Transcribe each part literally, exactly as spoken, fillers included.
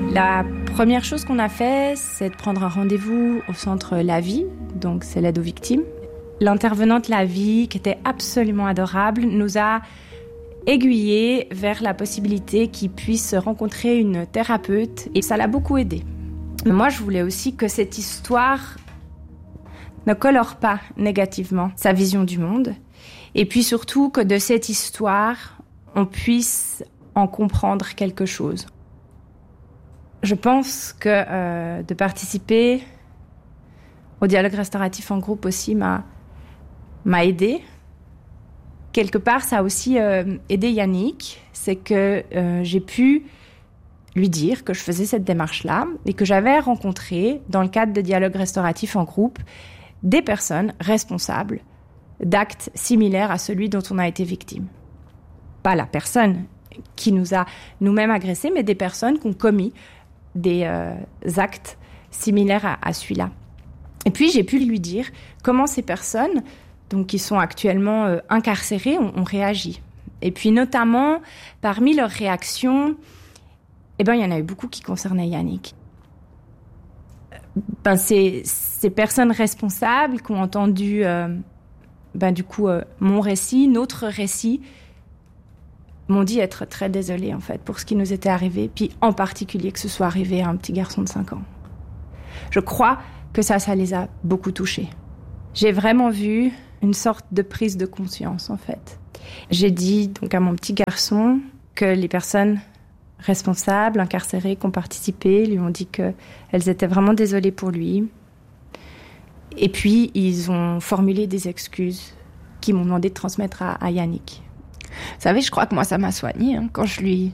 La première chose qu'on a fait, c'est de prendre un rendez-vous au centre La Vie, donc c'est l'aide aux victimes. L'intervenante La Vie, qui était absolument adorable, nous a aiguillés vers la possibilité qu'ils puissent rencontrer une thérapeute et ça l'a beaucoup aidé. Mais moi, je voulais aussi que cette histoire ne colore pas négativement sa vision du monde et puis surtout que de cette histoire, on puisse en comprendre quelque chose. Je pense que euh, de participer au dialogue restauratif en groupe aussi m'a, m'a aidé. Quelque part, ça a aussi euh, aidé Yannick. C'est que euh, j'ai pu lui dire que je faisais cette démarche-là et que j'avais rencontré, dans le cadre de dialogue restauratif en groupe, des personnes responsables d'actes similaires à celui dont on a été victime. Pas la personne qui nous a nous-mêmes agressés, mais des personnes qui ont commis des euh, actes similaires à, à celui-là. Et puis, j'ai pu lui dire comment ces personnes, donc, qui sont actuellement euh, incarcérées, ont, ont réagi. Et puis, notamment, parmi leurs réactions, eh ben, il y en a eu beaucoup qui concernaient Yannick. Ben, c'est ces personnes responsables qui ont entendu, euh, ben, du coup, euh, mon récit, notre récit, m'ont dit être très désolés, en fait, pour ce qui nous était arrivé, puis en particulier que ce soit arrivé à un petit garçon de cinq ans. Je crois que ça, ça les a beaucoup touchés. J'ai vraiment vu une sorte de prise de conscience, en fait. J'ai dit donc à mon petit garçon que les personnes responsables, incarcérées, qui ont participé, lui ont dit qu'elles étaient vraiment désolées pour lui. Et puis, ils ont formulé des excuses qu'ils m'ont demandé de transmettre à, à Yannick. Vous savez, je crois que moi, ça m'a soignée, hein, quand je lui...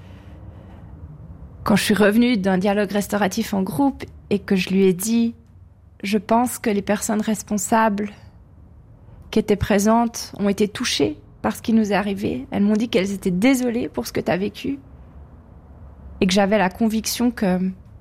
Quand je suis revenue d'un dialogue restauratif en groupe et que je lui ai dit « Je pense que les personnes responsables qui étaient présentes ont été touchées par ce qui nous est arrivé. Elles m'ont dit qu'elles étaient désolées pour ce que tu as vécu. » Et que j'avais la conviction que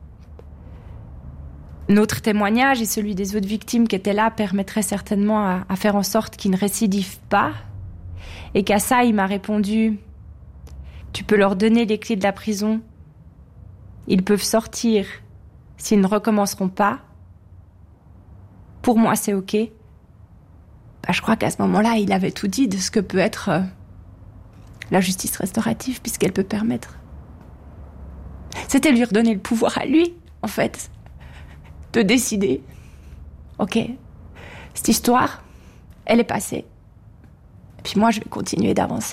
notre témoignage et celui des autres victimes qui étaient là permettraient certainement à, à faire en sorte qu'ils ne récidivent pas. Et qu'à ça, il m'a répondu « Tu peux leur donner les clés de la prison. Ils peuvent sortir s'ils ne recommenceront pas. Pour moi, c'est OK. » Bah, je crois qu'à ce moment-là, il avait tout dit de ce que peut être euh, la justice restaurative, puisqu'elle peut permettre. C'était lui redonner le pouvoir à lui, en fait, de décider. OK, cette histoire, elle est passée. Puis moi, je vais continuer d'avancer.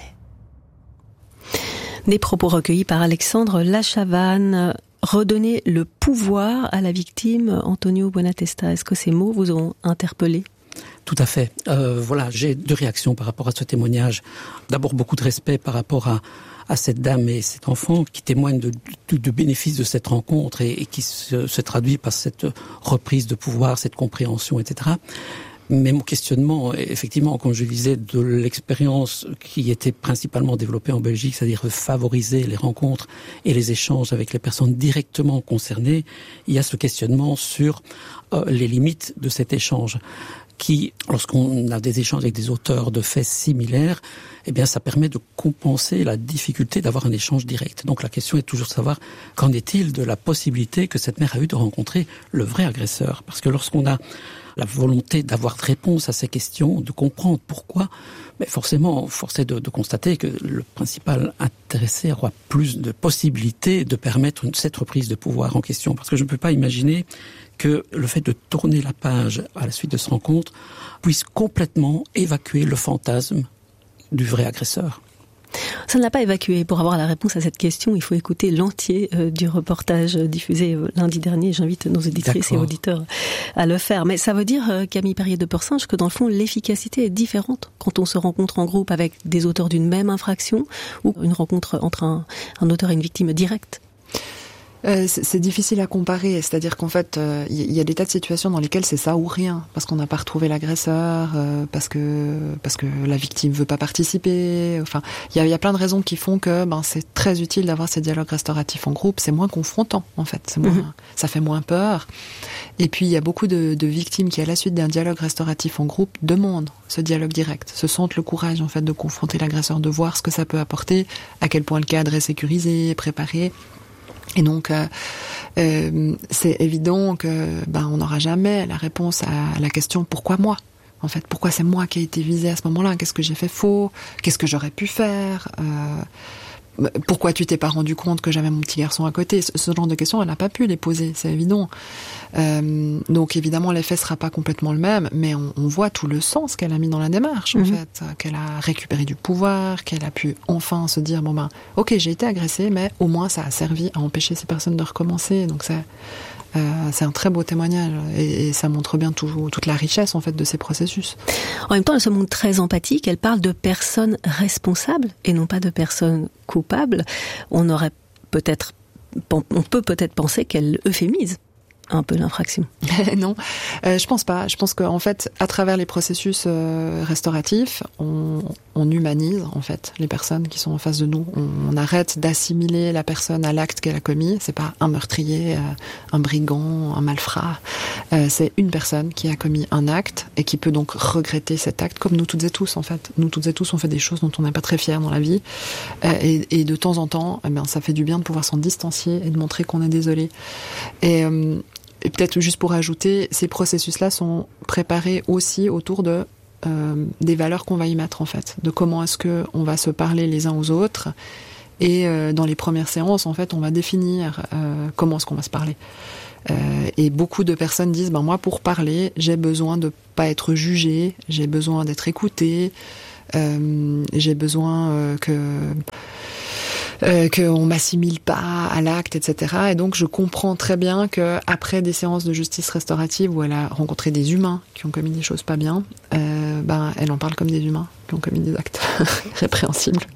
Des propos recueillis par Alexandre Lachavanne. Redonner le pouvoir à la victime, Antonio Buonatesta. Est-ce que ces mots vous ont interpellé ? Tout à fait. Euh, voilà, j'ai deux réactions par rapport à ce témoignage. D'abord, beaucoup de respect par rapport à, à cette dame et cet enfant qui témoignent de, de, de bénéfices de cette rencontre et, et qui se, se traduit par cette reprise de pouvoir, cette compréhension, et cetera. Mais mon questionnement, effectivement, comme je disais, de l'expérience qui était principalement développée en Belgique, c'est-à-dire favoriser les rencontres et les échanges avec les personnes directement concernées, il y a ce questionnement sur euh, les limites de cet échange qui, lorsqu'on a des échanges avec des auteurs de faits similaires, eh bien, ça permet de compenser la difficulté d'avoir un échange direct. Donc la question est toujours de savoir qu'en est-il de la possibilité que cette mère a eu de rencontrer le vrai agresseur. Parce que lorsqu'on a la volonté d'avoir de réponse à ces questions, de comprendre pourquoi, mais forcément, force est de, de constater que le principal intéressé aura plus de possibilités de permettre une, cette reprise de pouvoir en question. Parce que je ne peux pas imaginer que le fait de tourner la page à la suite de cette rencontre puisse complètement évacuer le fantasme du vrai agresseur. Ça ne l'a pas évacué. Pour avoir la réponse à cette question, il faut écouter l'entier euh, du reportage diffusé euh, lundi dernier. J'invite nos auditrices D'accord. et auditeurs à le faire. Mais ça veut dire, euh, Camille Perrier de Porcinge, que dans le fond, l'efficacité est différente quand on se rencontre en groupe avec des auteurs d'une même infraction ou une rencontre entre un, un auteur et une victime directe. Euh, c'est, c'est difficile à comparer, c'est-à-dire qu'en fait, il euh, y, y a des tas de situations dans lesquelles c'est ça ou rien, parce qu'on n'a pas retrouvé l'agresseur, euh, parce que parce que la victime veut pas participer. Enfin, il y a, y a plein de raisons qui font que ben c'est très utile d'avoir ces dialogues restauratifs en groupe. C'est moins confrontant, en fait, c'est moins, mmh. ça fait moins peur. Et puis il y a beaucoup de, de victimes qui, à la suite d'un dialogue restauratif en groupe, demandent ce dialogue direct, se sentent le courage en fait de confronter l'agresseur, de voir ce que ça peut apporter, à quel point le cadre est sécurisé, préparé. Et donc, euh, euh, c'est évident que ben on n'aura jamais la réponse à la question pourquoi moi. En fait, pourquoi c'est moi qui ai été visée à ce moment-là? Qu'est-ce que j'ai fait faux? Qu'est-ce que j'aurais pu faire? euh, Pourquoi tu t'es pas rendu compte que j'avais mon petit garçon à côté? Ce, ce genre de questions, elle n'a pas pu les poser, c'est évident. Euh, donc évidemment, l'effet sera pas complètement le même, mais on, on voit tout le sens qu'elle a mis dans la démarche, en mmh. fait, qu'elle a récupéré du pouvoir, qu'elle a pu enfin se dire bon ben, ok, j'ai été agressée, mais au moins ça a servi à empêcher ces personnes de recommencer. Donc c'est euh, c'est un très beau témoignage et, et ça montre bien tout, toute la richesse en fait de ces processus. En même temps, elle se montre très empathique. Elle parle de personnes responsables et non pas de personnes coupables. On aurait peut-être, on peut peut-être penser qu'elle euphémise un peu l'infraction. Non, euh, je pense pas. Je pense qu'en fait, à travers les processus euh, restauratifs, on, on humanise en fait les personnes qui sont en face de nous. On, on arrête d'assimiler la personne à l'acte qu'elle a commis. C'est pas un meurtrier, euh, un brigand, un malfrat. Euh, c'est une personne qui a commis un acte et qui peut donc regretter cet acte, comme nous toutes et tous en fait. Nous toutes et tous, on fait des choses dont on n'est pas très fiers dans la vie, euh, et, et de temps en temps, eh bien, ça fait du bien de pouvoir s'en distancier et de montrer qu'on est désolé. Et euh, Et peut-être juste pour ajouter, ces processus-là sont préparés aussi autour de euh, des valeurs qu'on va y mettre en fait, de comment est-ce que on va se parler les uns aux autres. Et euh, dans les premières séances, en fait, on va définir euh, comment est-ce qu'on va se parler. Euh, et beaucoup de personnes disent, ben moi, pour parler, j'ai besoin de pas être jugée, j'ai besoin d'être écoutée, euh, j'ai besoin euh, que Euh, qu'on m'assimile pas à l'acte, et cetera. Et donc, je comprends très bien que après des séances de justice restaurative où elle a rencontré des humains qui ont commis des choses pas bien, euh, ben, elle en parle comme des humains qui ont commis des actes répréhensibles.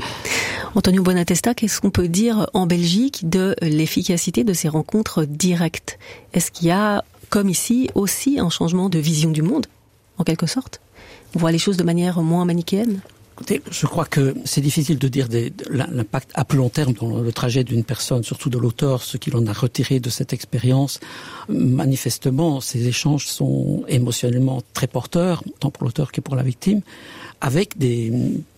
Antonio Buonatesta, qu'est-ce qu'on peut dire en Belgique de l'efficacité de ces rencontres directes? Est-ce qu'il y a, comme ici, aussi un changement de vision du monde, en quelque sorte? On voit les choses de manière moins manichéenne? Je crois que c'est difficile de dire des, l'impact à plus long terme dans le trajet d'une personne, surtout de l'auteur, ce qu'il en a retiré de cette expérience. Manifestement, ces échanges sont émotionnellement très porteurs, tant pour l'auteur que pour la victime, avec des...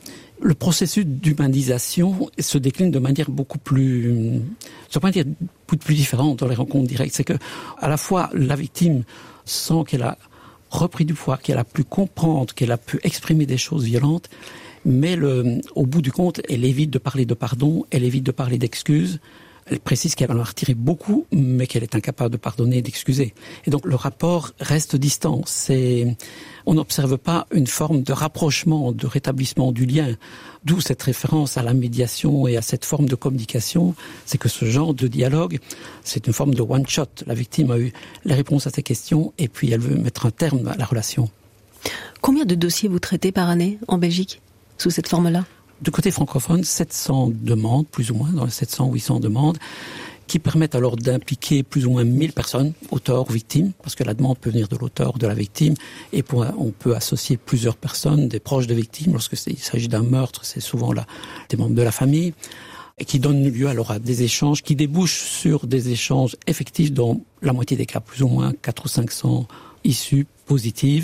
Le processus d'humanisation se décline de manière beaucoup plus... Je ne pas dire beaucoup plus différente dans les rencontres directes. C'est que, à la fois, la victime sent qu'elle a repris du poids, qu'elle a pu comprendre, qu'elle a pu exprimer des choses violentes, mais le, au bout du compte, elle évite de parler de pardon, elle évite de parler d'excuses. Elle précise qu'elle en a retiré beaucoup, mais qu'elle est incapable de pardonner et d'excuser. Et donc le rapport reste distant. C'est, on n'observe pas une forme de rapprochement, de rétablissement du lien. D'où cette référence à la médiation et à cette forme de communication. C'est que ce genre de dialogue, c'est une forme de one-shot. La victime a eu les réponses à ses questions et puis elle veut mettre un terme à la relation. Combien de dossiers vous traitez par année en Belgique sous cette forme-là? Du côté francophone, sept cents demandes, plus ou moins, dans les sept cents, huit cents demandes, qui permettent alors d'impliquer plus ou moins mille personnes, auteurs ou victimes, parce que la demande peut venir de l'auteur ou de la victime, et pour, on peut associer plusieurs personnes, des proches de victimes. Lorsqu'il s'agit d'un meurtre, c'est souvent la, des membres de la famille, et qui donnent lieu alors à des échanges qui débouchent sur des échanges effectifs dans la moitié des cas, plus ou moins quatre ou cinq cents issues positives,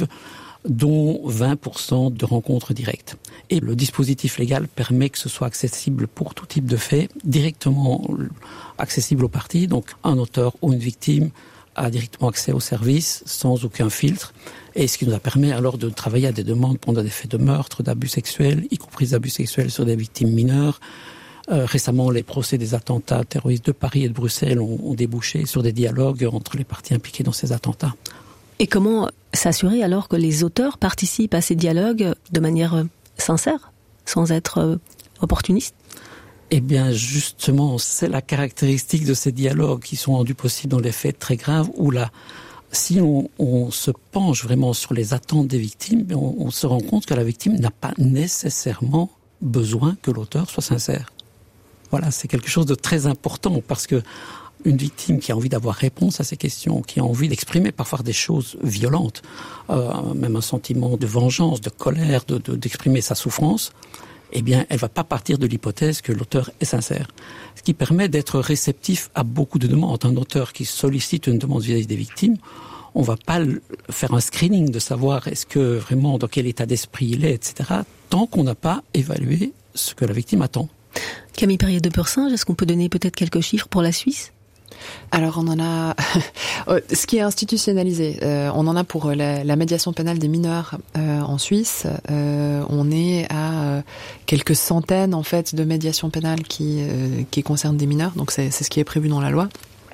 dont vingt pour cent de rencontres directes. Et le dispositif légal permet que ce soit accessible pour tout type de fait, directement accessible aux parties. Donc un auteur ou une victime a directement accès au service sans aucun filtre. Et ce qui nous a permis alors de travailler à des demandes pendant des faits de meurtre, d'abus sexuels, y compris d'abus sexuels sur des victimes mineures. Euh, récemment, les procès des attentats terroristes de Paris et de Bruxelles ont, ont débouché sur des dialogues entre les parties impliquées dans ces attentats. Et comment s'assurer alors que les auteurs participent à ces dialogues de manière sincère, sans être opportunistes? Eh bien, justement, c'est la caractéristique de ces dialogues qui sont rendus possibles dans les faits très graves, où là, si on, on se penche vraiment sur les attentes des victimes, on, on se rend compte que la victime n'a pas nécessairement besoin que l'auteur soit sincère. Voilà, c'est quelque chose de très important, parce que une victime qui a envie d'avoir réponse à ces questions, qui a envie d'exprimer parfois des choses violentes, euh, même un sentiment de vengeance, de colère, de, de, d'exprimer sa souffrance, eh bien, elle va pas partir de l'hypothèse que l'auteur est sincère. Ce qui permet d'être réceptif à beaucoup de demandes. Un auteur qui sollicite une demande vis-à-vis des victimes, on va pas faire un screening de savoir est-ce que vraiment dans quel état d'esprit il est, et cetera, tant qu'on n'a pas évalué ce que la victime attend. Camille Perrier de Pursinge, est-ce qu'on peut donner peut-être quelques chiffres pour la Suisse ? Alors on en a, ce qui est institutionnalisé, euh, on en a pour la, la médiation pénale des mineurs euh, en Suisse. Euh, on est à euh, quelques centaines en fait de médiations pénales qui euh, qui concernent des mineurs. Donc c'est c'est ce qui est prévu dans la loi.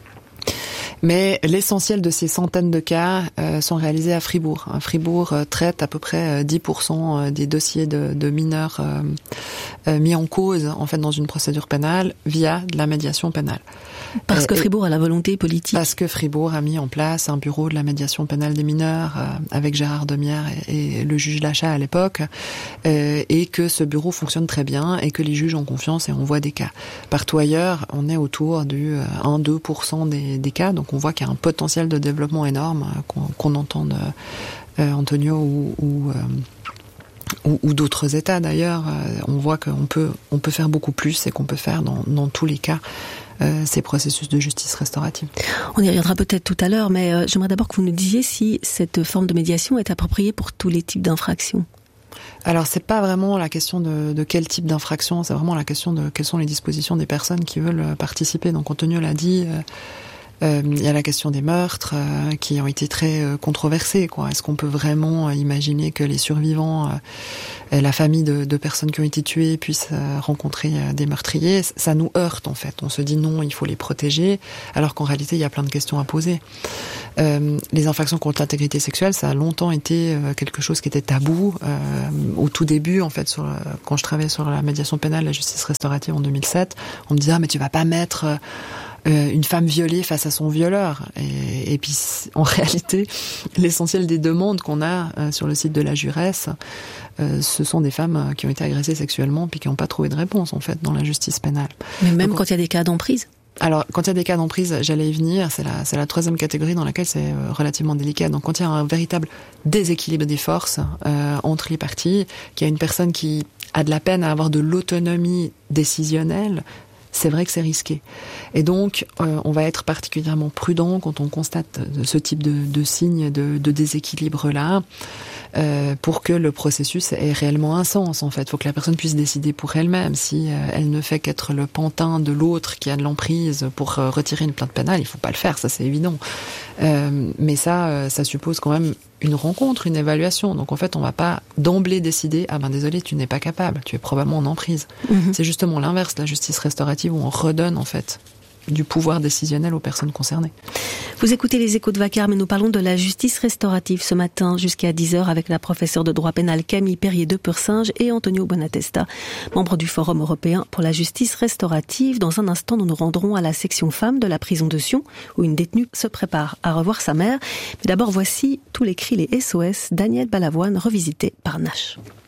Mais l'essentiel de ces centaines de cas euh, sont réalisés à Fribourg. Fribourg euh, traite à peu près euh, dix pour cent des dossiers de, de mineurs euh, euh, mis en cause en fait dans une procédure pénale via de la médiation pénale. Parce que Fribourg a la volonté politique. Parce que Fribourg a mis en place un bureau de la médiation pénale des mineurs euh, avec Gérard Demierre et, et le juge Lachat à l'époque, euh, et que ce bureau fonctionne très bien et que les juges ont confiance et on voit des cas. Partout ailleurs, on est autour du euh, un à deux pour cent des, des cas, donc on voit qu'il y a un potentiel de développement énorme, euh, qu'on, qu'on entende euh, Antonio ou... ou euh, Ou, ou d'autres États d'ailleurs, euh, on voit qu'on peut on peut faire beaucoup plus et qu'on peut faire dans, dans tous les cas euh, ces processus de justice restaurative. On y reviendra peut-être tout à l'heure, mais euh, j'aimerais d'abord que vous nous disiez si cette forme de médiation est appropriée pour tous les types d'infractions. Alors c'est pas vraiment la question de, de quel type d'infraction, c'est vraiment la question de quelles sont les dispositions des personnes qui veulent participer. Donc Antonio l'a dit. Euh, Euh, il y a la question des meurtres euh, qui ont été très euh, controversés, quoi. Est-ce qu'on peut vraiment euh, imaginer que les survivants, euh, la famille de, de personnes qui ont été tuées puissent euh, rencontrer euh, des meurtriers? Ça nous heurte en fait. On se dit non, il faut les protéger, alors qu'en réalité il y a plein de questions à poser. Euh, les infractions contre l'intégrité sexuelle, ça a longtemps été euh, quelque chose qui était tabou. Euh, au tout début, en fait, sur, quand je travaillais sur la médiation pénale, la justice restaurative en deux mille sept, on me disait ah mais tu vas pas mettre euh, Euh, une femme violée face à son violeur. Et, et puis, en réalité, l'essentiel des demandes qu'on a euh, sur le site de la Juresse, euh, ce sont des femmes qui ont été agressées sexuellement puis qui n'ont pas trouvé de réponse, en fait, dans la justice pénale. Mais même Donc, quand il y a des cas d'emprise? Alors, quand il y a des cas d'emprise, j'allais y venir, c'est la, c'est la troisième catégorie dans laquelle c'est relativement délicat. Donc, quand il y a un véritable déséquilibre des forces euh, entre les parties, qu'il y a une personne qui a de la peine à avoir de l'autonomie décisionnelle, c'est vrai que c'est risqué. Et donc, euh, on va être particulièrement prudent quand on constate ce type de, de signes de, de déséquilibre-là, euh, pour que le processus ait réellement un sens, en fait. Il faut que la personne puisse décider pour elle-même. Si euh, elle ne fait qu'être le pantin de l'autre qui a de l'emprise pour euh, retirer une plainte pénale, il faut pas le faire, ça c'est évident. Euh, mais ça, euh, ça suppose quand même une rencontre, une évaluation. Donc en fait, on va pas d'emblée décider « Ah ben désolé, tu n'es pas capable, tu es probablement en emprise mmh. ». C'est justement l'inverse, la justice restaurative, où on redonne en fait du pouvoir décisionnel aux personnes concernées. Vous écoutez les Échos de Vacarme et nous parlons de la justice restaurative ce matin jusqu'à dix heures avec la professeure de droit pénal Camille Perrier de Pursinge et Antonio Bonatesta, membre du Forum européen pour la justice restaurative. Dans un instant, nous nous rendrons à la section femmes de la prison de Sion où une détenue se prépare à revoir sa mère. Mais d'abord, voici Tous les cris, les S O S, Daniel Balavoine revisité par Nash.